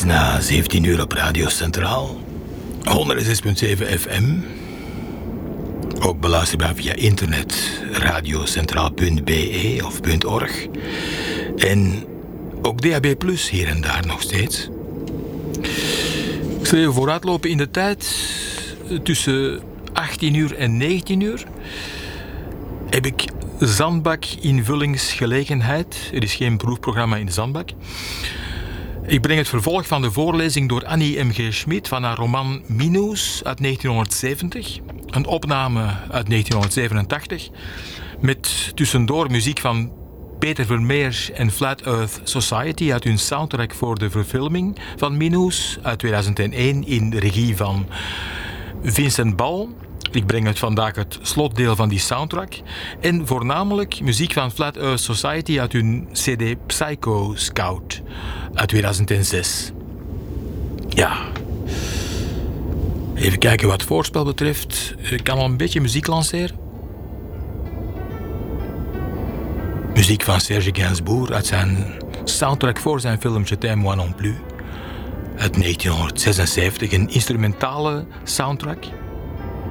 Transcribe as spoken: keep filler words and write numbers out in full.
Iets na zeventien uur op Radio Centraal. honderdzes komma zeven F M. Ook beluisterbaar via internet. radiocentraal punt b e of .org. En ook D A B plus hier en daar nog steeds. Ik zal even vooruitlopen in de tijd. Tussen achttien uur en negentien uur heb ik Zandbak-invullingsgelegenheid. Er is geen proefprogramma in de Zandbak. Ik breng het vervolg van de voorlezing door Annie M G Schmid van haar roman Minus uit negentienhonderdzeventig. Een opname uit negentienhonderdzevenentachtig. Met tussendoor muziek van Peter Vermeer en Flat Earth Society uit hun soundtrack voor de verfilming van Minus uit tweeduizend één in de regie van Vincent Bal. Ik breng het vandaag het slotdeel van die soundtrack. En voornamelijk muziek van Flat Earth Society uit hun C D Psycho Scout uit tweeduizend zes. Ja. Even kijken wat het voorspel betreft. Ik kan al een beetje muziek lanceren. Muziek van Serge Gainsbourg uit zijn soundtrack voor zijn film Je t'aime moi non plus uit negentienhonderdzesenzeventig. Een instrumentale soundtrack.